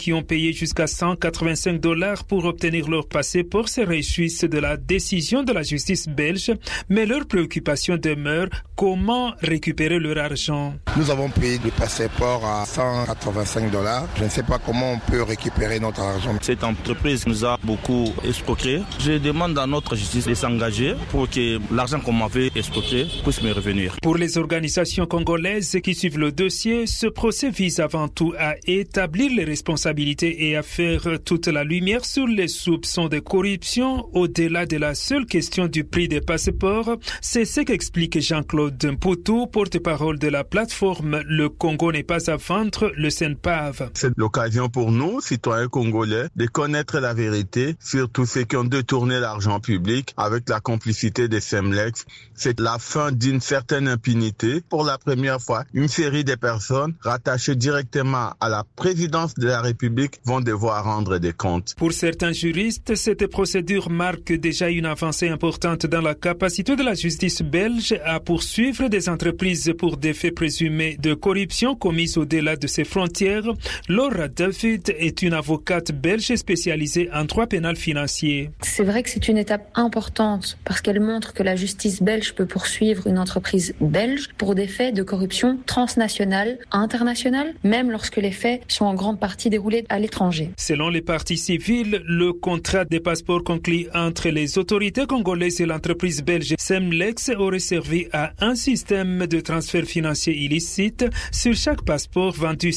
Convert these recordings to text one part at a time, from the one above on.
qui ont payé jusqu'à $185 pour obtenir leur passeport se réjouissent de la décision de la justice belge, mais leur préoccupation demeure: comment récupérer leur argent? Nous avons payé le passeport à $185. Je ne sais pas comment on peut récupérer notre argent. Cette entreprise nous a beaucoup escroqué. Je demande à notre justice de s'engager pour que l'argent qu'on m'avait escroqué puisse me revenir. Pour les organisations congolaises qui suivent le dossier, ce procès vise avant tout à établir les responsabilités et à faire toute la lumière sur les soupçons de corruption au-delà de la seule question du prix des passeports. C'est ce qu'explique Jean-Claude Mputu, porte-parole de la plateforme Le Congo n'est pas à vendre, le CNPAV. C'est l'occasion pour nous, citoyens congolais, de connaître la vérité sur tous ceux qui ont détourné l'argent public avec la complicité des Semlex. C'est la fin d'une certaine impunité. Pour la première fois, une série de personnes rattachées directement à la présidence de la République vont devoir rendre des comptes. Pour certains juristes, cette procédure marque déjà une avancée importante dans la capacité de la justice belge à poursuivre des entreprises pour des faits présumés de corruption commis au-delà de ses frontières. Laura David est une avocate belge spécialisée en droit pénal financier. C'est vrai que c'est une étape importante parce qu'elle montre que la justice belge peut poursuivre une entreprise belge pour des faits de corruption transnationale, internationale, même lorsque les faits sont en grande partie déroulés à l'étranger. Selon les parties civiles, le contrat des passeports conclu entre les autorités congolaises et l'entreprise belge Semlex aurait servi à un système de transfert financier illicite. Sur chaque passeport vendu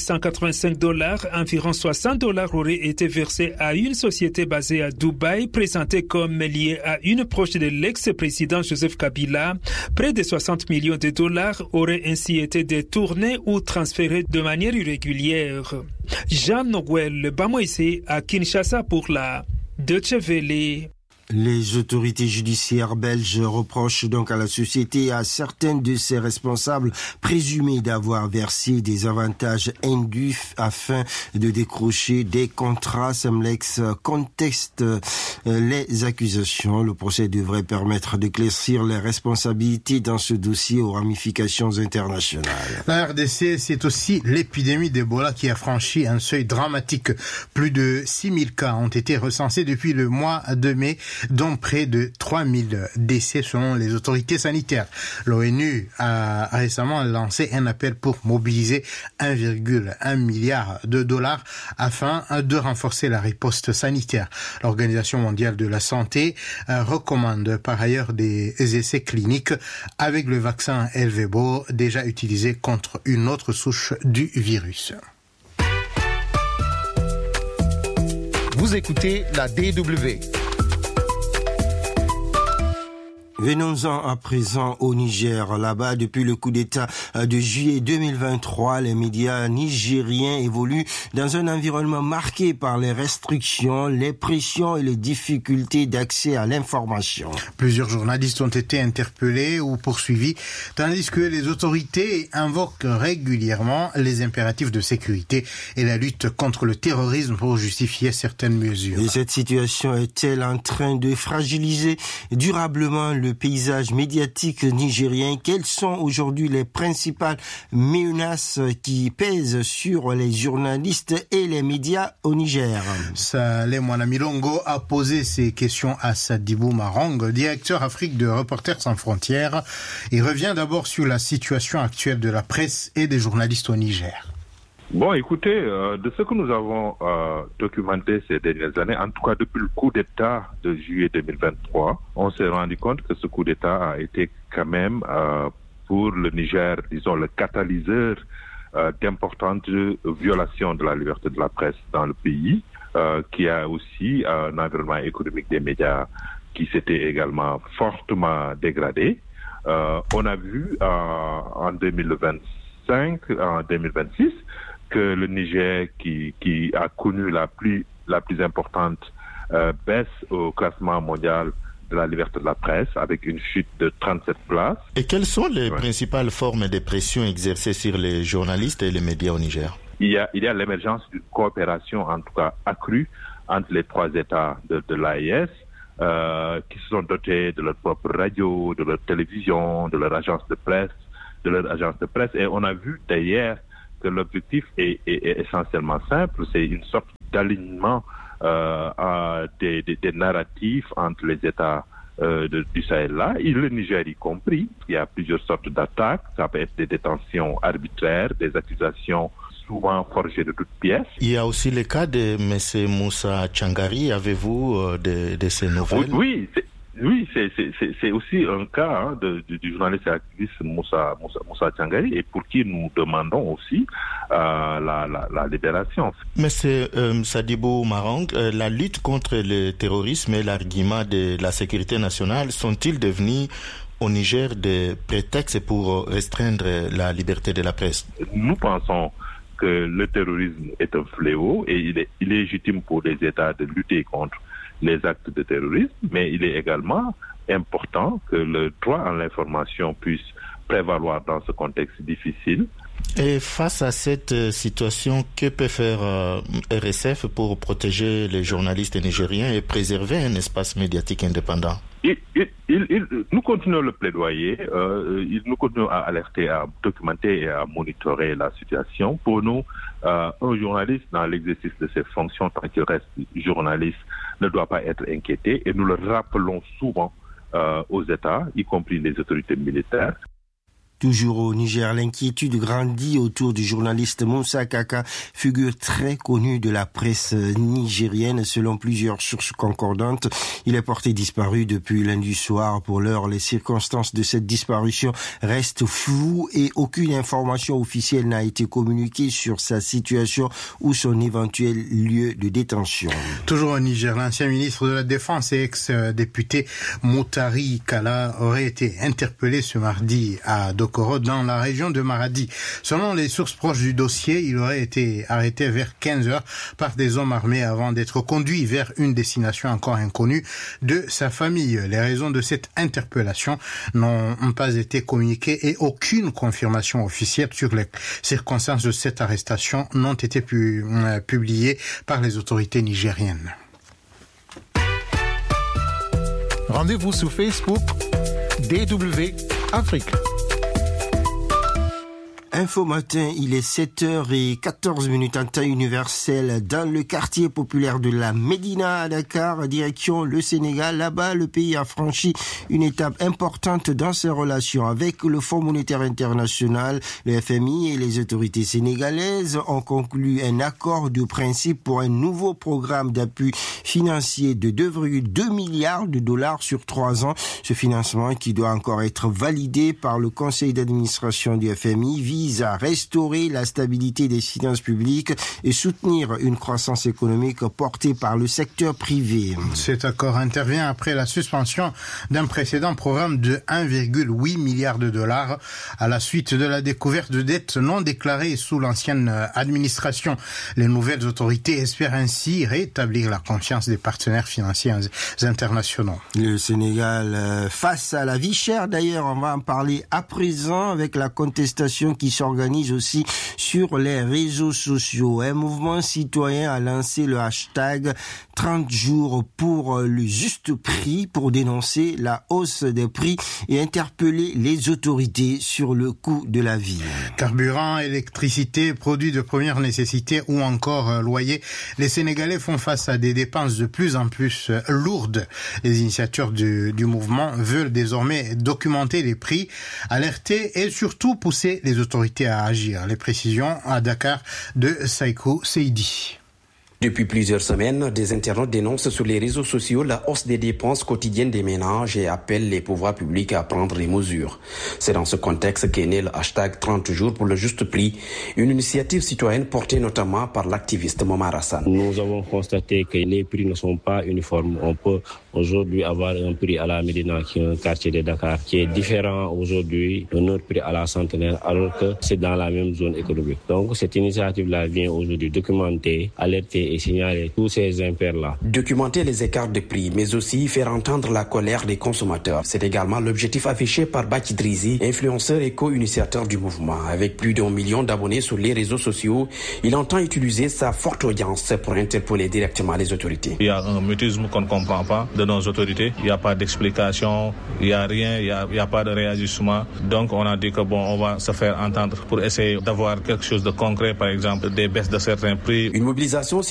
$185, environ $60 auraient été versés à une société basée à Dubaï, présentée comme liée à une proche de l'ex-président Joseph Kabila. Près de $60 millions auraient ainsi été détournés ou transférés de manière irrégulière. Jean-Noël Bamoïse à Kinshasa pour la Deutsche Welle. Les autorités judiciaires belges reprochent donc à la société et à certains de ses responsables présumés d'avoir versé des avantages indus afin de décrocher des contrats. Semlex conteste les accusations. Le procès devrait permettre d'éclaircir les responsabilités dans ce dossier aux ramifications internationales. La RDC, c'est aussi l'épidémie d'Ebola qui a franchi un seuil dramatique. Plus de 6000 cas ont été recensés depuis le mois de mai, dont près de 3000 décès selon les autorités sanitaires. L'ONU a récemment lancé un appel pour mobiliser 1,1 milliard de dollars afin de renforcer la riposte sanitaire. L'Organisation mondiale de la santé recommande par ailleurs des essais cliniques avec le vaccin Elvebo déjà utilisé contre une autre souche du virus. Vous écoutez la DW. Venons-en à présent au Niger. Là-bas, depuis le coup d'État de juillet 2023, les médias nigériens évoluent dans un environnement marqué par les restrictions, les pressions et les difficultés d'accès à l'information. Plusieurs journalistes ont été interpellés ou poursuivis, tandis que les autorités invoquent régulièrement les impératifs de sécurité et la lutte contre le terrorisme pour justifier certaines mesures. Et cette situation est-elle en train de fragiliser durablement le paysage médiatique nigérien? Quelles sont aujourd'hui les principales menaces qui pèsent sur les journalistes et les médias au Niger? Saleh Mwanamilongo a posé ces questions à Sadibou Marong, directeur Afrique de Reporters sans frontières. Il revient d'abord sur la situation actuelle de la presse et des journalistes au Niger. Bon, écoutez, de ce que nous avons documenté ces dernières années, en tout cas depuis le coup d'État de juillet 2023, on s'est rendu compte que ce coup d'État a été quand même pour le Niger, disons, le catalyseur d'importantes violations de la liberté de la presse dans le pays, qui a aussi un environnement économique des médias qui s'était également fortement dégradé. On a vu en 2025, en 2026, que le Niger, qui a connu la plus importante baisse au classement mondial de la liberté de la presse, avec une chute de 37 places. Et quelles sont les principales formes de pression exercées sur les journalistes et les médias au Niger? Il y a l'émergence d'une coopération, en tout cas accrue, entre les trois États de l'AES, qui se sont dotés de leur propre radio, de leur télévision, de leur agence de presse, et on a vu d'ailleurs que l'objectif est essentiellement simple, c'est une sorte d'alignement des narratifs entre les États du Sahel-là, et le Niger y compris. Il y a plusieurs sortes d'attaques, ça peut être des détentions arbitraires, des accusations souvent forgées de toutes pièces. Il y a aussi le cas de M. Moussa Tchangari. Avez-vous de ces nouvelles? Oui, c'est aussi un cas du journaliste et activiste Moussa Tchangari, et pour qui nous demandons aussi la libération. Monsieur Sadibou Marang, la lutte contre le terrorisme et l'argument de la sécurité nationale sont-ils devenus au Niger des prétextes pour restreindre la liberté de la presse? Nous pensons que le terrorisme est un fléau et il est légitime pour les États de lutter contre les actes de terrorisme, mais il est également important que le droit à l'information puisse prévaloir dans ce contexte difficile. Et face à cette situation, que peut faire RSF pour protéger les journalistes nigériens et préserver un espace médiatique indépendant? Nous continuons le plaidoyer, nous continuons à alerter, à documenter et à monitorer la situation. Pour nous, un journaliste dans l'exercice de ses fonctions, tant qu'il reste journaliste, ne doit pas être inquiété, et nous le rappelons souvent aux États, y compris les autorités militaires. Toujours au Niger, l'inquiétude grandit autour du journaliste Moussa Kaka, figure très connue de la presse nigérienne. Selon plusieurs sources concordantes, il est porté disparu depuis lundi soir. Pour l'heure, les circonstances de cette disparition restent floues et aucune information officielle n'a été communiquée sur sa situation ou son éventuel lieu de détention. Toujours au Niger, l'ancien ministre de la Défense et ex-député Moutari Kala aurait été interpellé ce mardi à Dokoro, dans la région de Maradi. Selon les sources proches du dossier, il aurait été arrêté vers 15h par des hommes armés avant d'être conduit vers une destination encore inconnue de sa famille. Les raisons de cette interpellation n'ont pas été communiquées et aucune confirmation officielle sur les circonstances de cette arrestation n'ont été publiées par les autorités nigériennes. Rendez-vous sur Facebook DW Afrique. Info Matin, il est 7h14 en temps universel dans le quartier populaire de la Médina à Dakar, direction le Sénégal. Là-bas, le pays a franchi une étape importante dans ses relations avec le Fonds monétaire international. Le FMI et les autorités sénégalaises ont conclu un accord de principe pour un nouveau programme d'appui financier de 2,2 milliards de dollars sur 3 ans. Ce financement, qui doit encore être validé par le conseil d'administration du FMI, vise à restaurer la stabilité des finances publiques et soutenir une croissance économique portée par le secteur privé. Cet accord intervient après la suspension d'un précédent programme de 1,8 milliard de dollars à la suite de la découverte de dettes non déclarées sous l'ancienne administration. Les nouvelles autorités espèrent ainsi rétablir la confiance des partenaires financiers internationaux. Le Sénégal face à la vie chère, d'ailleurs, on va en parler à présent avec la contestation qui s'organise aussi sur les réseaux sociaux. Un mouvement citoyen a lancé le hashtag 30 jours pour le juste prix pour dénoncer la hausse des prix et interpeller les autorités sur le coût de la vie. Carburant, électricité, produits de première nécessité ou encore loyer, les Sénégalais font face à des dépenses de plus en plus lourdes. Les initiateurs du mouvement veulent désormais documenter les prix, alerter et surtout pousser les autorités à agir. Les précisions à Dakar de Saïkou Seidi. Depuis plusieurs semaines, des internautes dénoncent sur les réseaux sociaux la hausse des dépenses quotidiennes des ménages et appellent les pouvoirs publics à prendre des mesures. C'est dans ce contexte qu'est né le hashtag 30 jours pour le juste prix, une initiative citoyenne portée notamment par l'activiste Momar Hassan. Nous avons constaté que les prix ne sont pas uniformes. On peut aujourd'hui avoir un prix à la Médina, qui est un quartier de Dakar, qui est différent aujourd'hui de notre prix à la Centenaire, alors que c'est dans la même zone économique. Donc cette initiative-là vient aujourd'hui documenter, alerter et signaler tous ces impairs-là. Documenter les écarts de prix, mais aussi faire entendre la colère des consommateurs. C'est également l'objectif affiché par Baki Drizi, influenceur et co-initiateur du mouvement. Avec plus d'1 million d'abonnés sur les réseaux sociaux, il entend utiliser sa forte audience pour interpeller directement les autorités. Il y a un mutisme qu'on ne comprend pas de nos autorités. Il n'y a pas d'explication, il n'y a rien, il n'y a pas de réajustement. Donc on a dit que on va se faire entendre pour essayer d'avoir quelque chose de concret, par exemple des baisses de certains prix. Une mobilisation citoyenne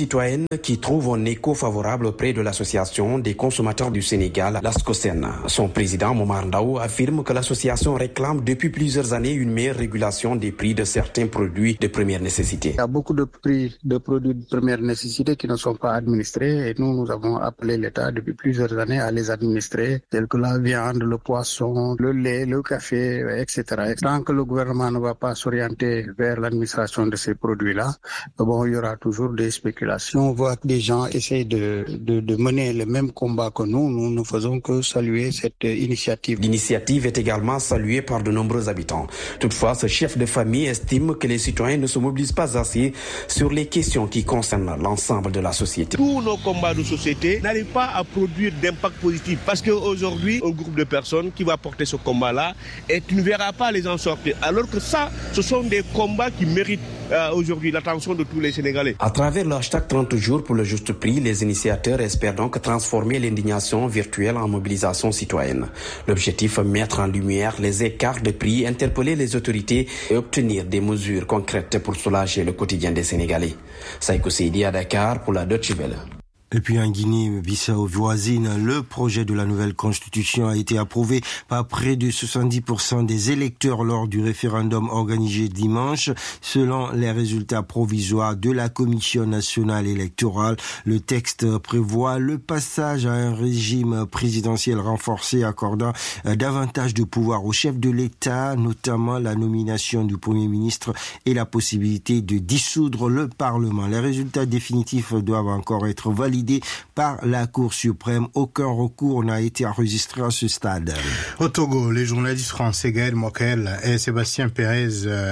citoyenne qui trouve un écho favorable auprès de l'Association des consommateurs du Sénégal, l'ASCOSEN. Son président, Momar Ndao, affirme que l'association réclame depuis plusieurs années une meilleure régulation des prix de certains produits de première nécessité. Il y a beaucoup de prix de produits de première nécessité qui ne sont pas administrés et nous avons appelé l'État depuis plusieurs années à les administrer, tels que la viande, le poisson, le lait, le café, etc. Et tant que le gouvernement ne va pas s'orienter vers l'administration de ces produits-là, il y aura toujours des spéculations. On voit que des gens essayent de mener le même combat que nous ne faisons que saluer cette initiative. L'initiative est également saluée par de nombreux habitants. Toutefois, ce chef de famille estime que les citoyens ne se mobilisent pas assez sur les questions qui concernent l'ensemble de la société. Tous nos combats de société n'arrivent pas à produire d'impact positif parce qu'aujourd'hui, un groupe de personnes qui va porter ce combat-là et tu ne verras pas les en sortir. Alors que ça, ce sont des combats qui méritent aujourd'hui l'attention de tous les Sénégalais. À travers le hashtag 30 jours pour le juste prix, les initiateurs espèrent donc transformer l'indignation virtuelle en mobilisation citoyenne. L'objectif, mettre en lumière les écarts de prix, interpeller les autorités et obtenir des mesures concrètes pour soulager le quotidien des Sénégalais. Saïko Seydi à Dakar pour la Deutsche Welle. Et puis en Guinée-Bissau voisine, le projet de la nouvelle constitution a été approuvé par près de 70% des électeurs lors du référendum organisé dimanche. Selon les résultats provisoires de la Commission nationale électorale, le texte prévoit le passage à un régime présidentiel renforcé accordant davantage de pouvoir au chef de l'État, notamment la nomination du Premier ministre et la possibilité de dissoudre le Parlement. Les résultats définitifs doivent encore être validés par la Cour suprême. Aucun recours n'a été enregistré à ce stade. Au Togo, les journalistes français Gaël Mokel et Sébastien Pérez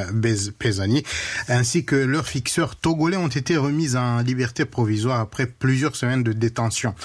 Pesani, ainsi que leurs fixeurs togolais, ont été remis en liberté provisoire après plusieurs semaines de détention.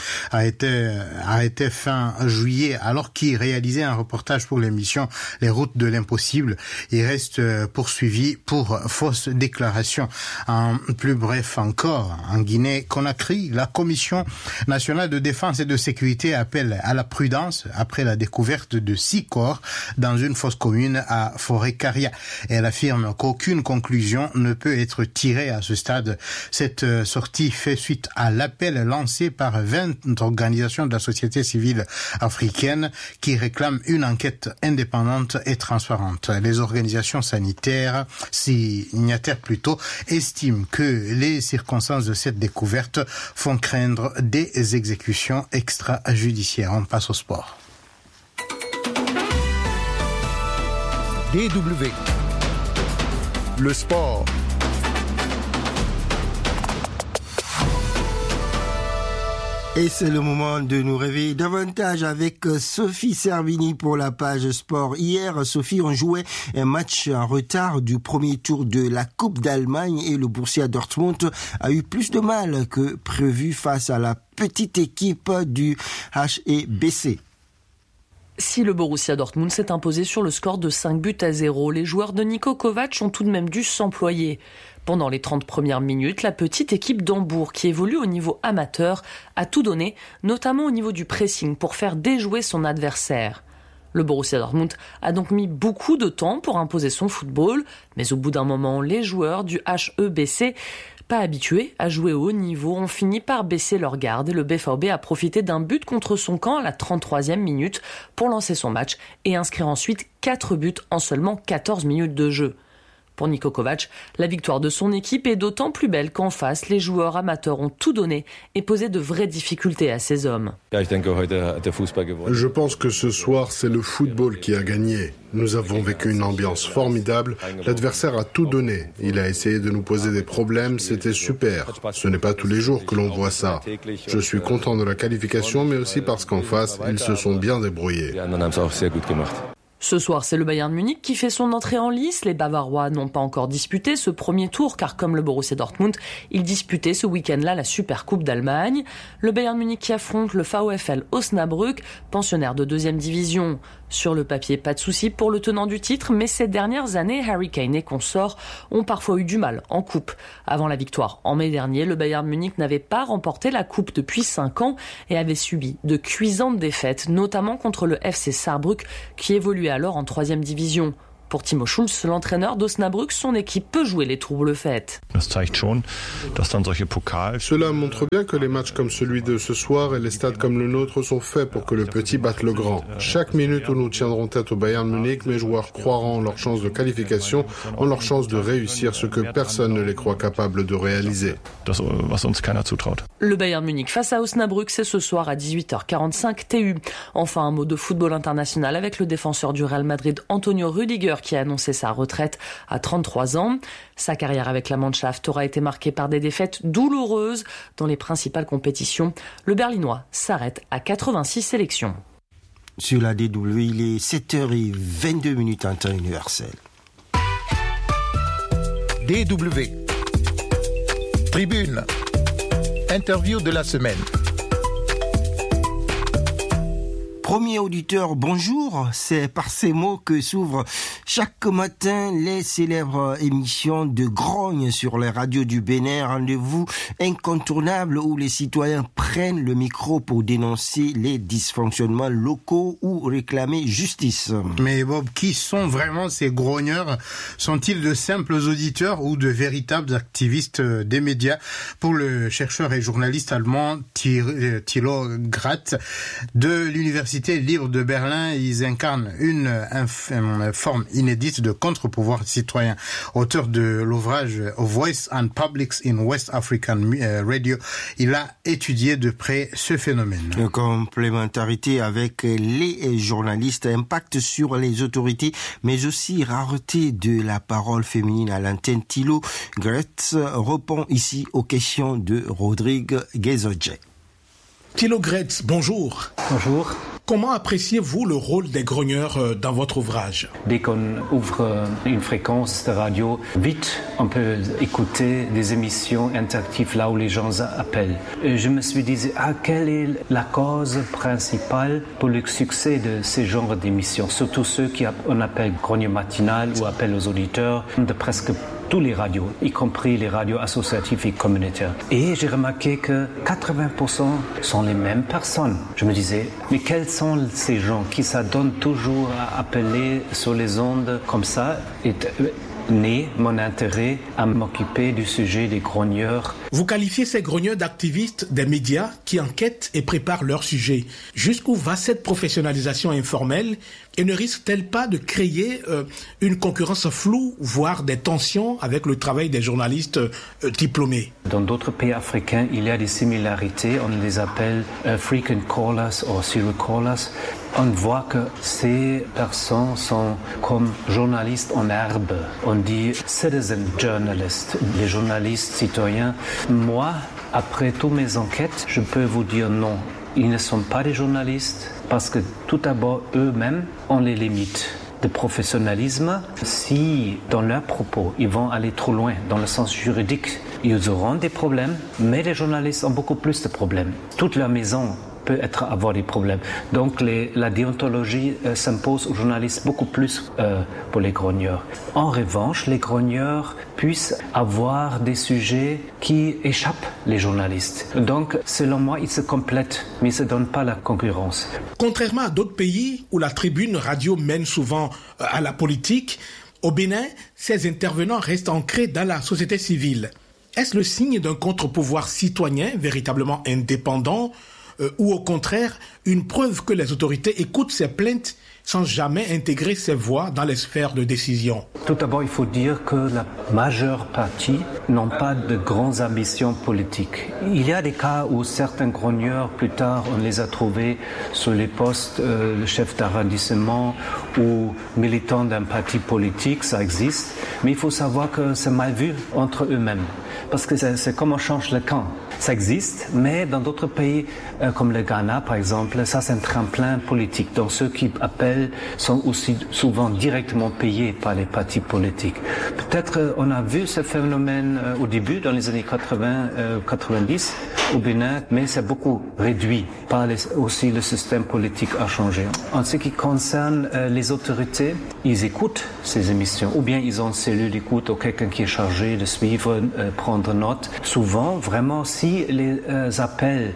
Arrêté fin juillet alors qu'ils réalisaient un reportage pour l'émission Les routes de l'impossible. Ils restent poursuivis pour fausse déclaration. En plus bref encore, en Guinée-Conakry, la Commission nationale de défense et de sécurité appelle à la prudence après la découverte de 6 corps dans une fosse commune à Forêt-Caria. Elle affirme qu'aucune conclusion ne peut être tirée à ce stade. Cette sortie fait suite à l'appel lancé par 20 organisations de la société civile africaine qui réclament une enquête indépendante et transparente. Les organisations sanitaires, signataires plutôt, estiment que les circonstances de cette découverte font craindre des exécutions extrajudiciaires. On passe au sport. DW. Le sport. Et c'est le moment de nous réveiller davantage avec Sophie Servini pour la page sport. Hier, Sophie, on jouait un match en retard du premier tour de la Coupe d'Allemagne et le Borussia Dortmund a eu plus de mal que prévu face à la petite équipe du HEBC. Si le Borussia Dortmund s'est imposé sur le score de 5-0, les joueurs de Niko Kovac ont tout de même dû s'employer. Pendant les 30 premières minutes, la petite équipe d'Hambourg, qui évolue au niveau amateur, a tout donné, notamment au niveau du pressing, pour faire déjouer son adversaire. Le Borussia Dortmund a donc mis beaucoup de temps pour imposer son football, mais au bout d'un moment, les joueurs du HEBC, pas habitués à jouer au haut niveau, ont fini par baisser leur garde et le BVB a profité d'un but contre son camp à la 33e minute pour lancer son match et inscrire ensuite 4 buts en seulement 14 minutes de jeu. Pour Niko Kovac, la victoire de son équipe est d'autant plus belle qu'en face, les joueurs amateurs ont tout donné et posé de vraies difficultés à ces hommes. Je pense que ce soir, c'est le football qui a gagné. Nous avons vécu une ambiance formidable. L'adversaire a tout donné. Il a essayé de nous poser des problèmes. C'était super. Ce n'est pas tous les jours que l'on voit ça. Je suis content de la qualification, mais aussi parce qu'en face, ils se sont bien débrouillés. Ce soir, c'est le Bayern Munich qui fait son entrée en lice. Les Bavarois n'ont pas encore disputé ce premier tour, car comme le Borussia Dortmund, ils disputaient ce week-end-là la Super Coupe d'Allemagne. Le Bayern Munich qui affronte le VfL Osnabrück, pensionnaire de 2e division. Sur le papier, pas de souci pour le tenant du titre, mais ces dernières années, Harry Kane et consorts ont parfois eu du mal en coupe. Avant la victoire en mai dernier, le Bayern Munich n'avait pas remporté la coupe depuis 5 ans et avait subi de cuisantes défaites, notamment contre le FC Saarbrück, qui évoluait alors en 3e division. Pour Timo Schulz, l'entraîneur d'Osnabrück, son équipe peut jouer les troubles-fêtes. Cela montre bien que les matchs comme celui de ce soir et les stades comme le nôtre sont faits pour que le petit batte le grand. Chaque minute où nous tiendrons tête au Bayern Munich, mes joueurs croiront en leur chance de qualification, en leur chance de réussir ce que personne ne les croit capables de réaliser. Le Bayern Munich face à Osnabrück, c'est ce soir à 18h45 TU. Enfin, un mot de football international avec le défenseur du Real Madrid, Antonio Rüdiger, qui a annoncé sa retraite à 33 ans. Sa carrière avec la Mannschaft aura été marquée par des défaites douloureuses dans les principales compétitions. Le Berlinois s'arrête à 86 sélections. Sur la DW, il est 7h22 en temps universel. DW. Tribune. Interview de la semaine. Premier auditeur, bonjour. C'est par ces mots que s'ouvrent chaque matin les célèbres émissions de grogne sur les radios du Bénin. Rendez-vous incontournable où les citoyens prennent le micro pour dénoncer les dysfonctionnements locaux ou réclamer justice. Mais Bob, qui sont vraiment ces grogneurs? Sont-ils de simples auditeurs ou de véritables activistes des médias? Pour le chercheur et journaliste allemand Thilo Grath de l'Université libre de Berlin, ils incarnent une forme inédite de contre-pouvoir citoyen. Auteur de l'ouvrage Voice and Publics in West African Radio, il a étudié de près ce phénomène. La complémentarité avec les journalistes, impact sur les autorités, mais aussi rareté de la parole féminine à l'antenne. Thilo Grath répond ici aux questions de Rodrigue Gezojek. Thilo Grath, bonjour. Bonjour. Comment appréciez-vous le rôle des grogneurs dans votre ouvrage? Dès qu'on ouvre une fréquence de radio, vite on peut écouter des émissions interactives là où les gens appellent. Et je me suis dit, quelle est la cause principale pour le succès de ces genres d'émissions? Surtout ceux qu'on appelle grogneurs matinales ou appel aux auditeurs de presque tous les radios, y compris les radios associatives et communautaires. Et j'ai remarqué que 80% sont les mêmes personnes. Je me disais, mais quels sont ces gens qui s'adonnent toujours à appeler sur les ondes comme ça? Et né mon intérêt à m'occuper du sujet des grogneurs. Vous qualifiez ces grogneurs d'activistes des médias qui enquêtent et préparent leur sujet. Jusqu'où va cette professionnalisation informelle et ne risque-t-elle pas de créer une concurrence floue, voire des tensions avec le travail des journalistes diplômés? Dans d'autres pays africains, il y a des similarités. On les appelle frequent callers ou serial callers. On voit que ces personnes sont comme journalistes en herbe. On dit citizen journalist, les journalistes citoyens. Moi, après toutes mes enquêtes, je peux vous dire non. Ils ne sont pas des journalistes parce que tout d'abord, eux-mêmes ont les limites de professionnalisme. Si, dans leurs propos, ils vont aller trop loin dans le sens juridique, ils auront des problèmes, mais les journalistes ont beaucoup plus de problèmes. Toute leur maison peut avoir des problèmes. Donc la déontologie s'impose aux journalistes beaucoup plus pour les grogneurs. En revanche, les grogneurs puissent avoir des sujets qui échappent les journalistes. Donc, selon moi, ils se complètent, mais ils ne se donnent pas la concurrence. Contrairement à d'autres pays où la tribune radio mène souvent à la politique, au Bénin, ces intervenants restent ancrés dans la société civile. Est-ce le signe d'un contre-pouvoir citoyen véritablement indépendant ou au contraire, une preuve que les autorités écoutent ces plaintes sans jamais intégrer ces voix dans les sphères de décision? Tout d'abord, il faut dire que la majeure partie n'ont pas de grandes ambitions politiques. Il y a des cas où certains grogneurs, plus tard, on les a trouvés sur les postes de chef d'arrondissement ou militants d'un parti politique, ça existe. Mais il faut savoir que c'est mal vu entre eux-mêmes. Parce que c'est comme on change le camp. Ça existe, mais dans d'autres pays, comme le Ghana par exemple, ça c'est un tremplin politique. Donc ceux qui appellent sont aussi souvent directement payés par les partis politiques. Peut-être on a vu ce phénomène au début, dans les années 80-90 au Bénin, mais c'est beaucoup réduit. Aussi le système politique a changé. En ce qui concerne les autorités, ils écoutent ces émissions, ou bien ils ont une cellule d'écoute ou quelqu'un qui est chargé de suivre, prendre note. Souvent, vraiment, si les appels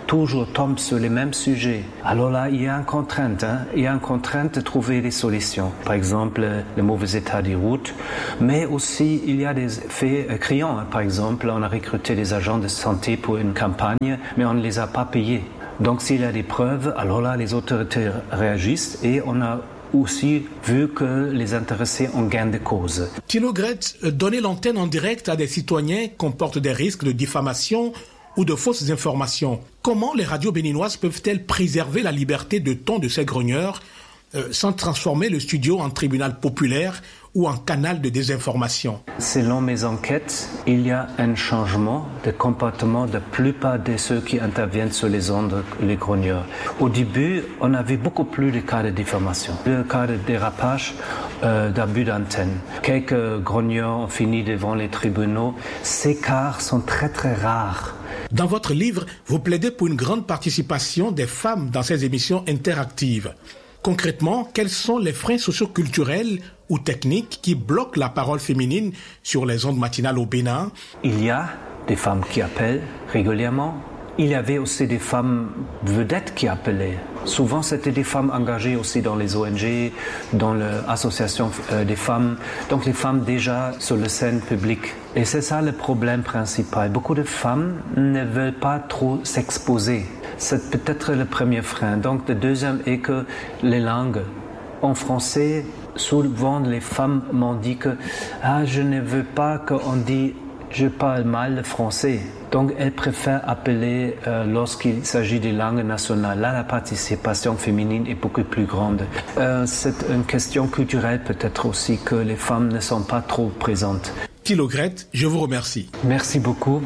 toujours tombent sur les mêmes sujets. Alors là, il y a une contrainte. Il y a une contrainte de trouver des solutions. Par exemple, le mauvais état des routes, mais aussi il y a des faits criants. Par exemple, on a recruté des agents de santé pour une campagne, mais on ne les a pas payés. Donc s'il y a des preuves, alors là, les autorités réagissent et on a aussi vu que les intéressés ont gain de cause. Thilo Gret, donner l'antenne en direct à des citoyens comporte des risques de diffamation ou de fausses informations. Comment les radios béninoises peuvent-elles préserver la liberté de ton de ces grogneurs sans transformer le studio en tribunal populaire ou en canal de désinformation? Selon mes enquêtes, il y a un changement de comportement de la plupart de ceux qui interviennent sur les ondes, les grogneurs. Au début, on avait beaucoup plus de cas de diffamation, de cas de dérapage, d'abus d'antenne. Quelques grogneurs ont fini devant les tribunaux. Ces cas sont très très rares. Dans votre livre, vous plaidez pour une grande participation des femmes dans ces émissions interactives. Concrètement, quels sont les freins socioculturels ou techniques qui bloquent la parole féminine sur les ondes matinales au Bénin? Il y a des femmes qui appellent régulièrement. Il y avait aussi des femmes vedettes qui appelaient. Souvent, c'était des femmes engagées aussi dans les ONG, dans l'association des femmes. Donc, les femmes déjà sur la scène publique. Et c'est ça le problème principal. Beaucoup de femmes ne veulent pas trop s'exposer. C'est peut-être le premier frein. Donc, le deuxième est que les langues. En français, souvent, les femmes m'ont dit que je ne veux pas qu'on dise je parle mal le français. Donc, elles préfèrent appeler lorsqu'il s'agit des langues nationales. Là, la participation féminine est beaucoup plus grande. C'est une question culturelle peut-être aussi que les femmes ne sont pas trop présentes. Thilo Gret, je vous remercie. Merci beaucoup.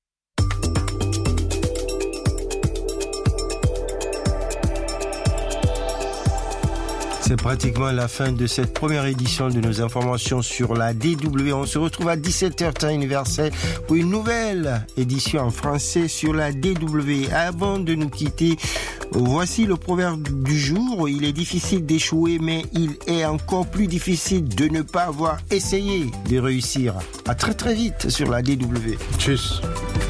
C'est pratiquement la fin de cette première édition de nos informations sur la DW. On se retrouve à 17h temps universel pour une nouvelle édition en français sur la DW. Avant de nous quitter, voici le proverbe du jour. Il est difficile d'échouer, mais il est encore plus difficile de ne pas avoir essayé de réussir. À très très vite sur la DW. Tchuss.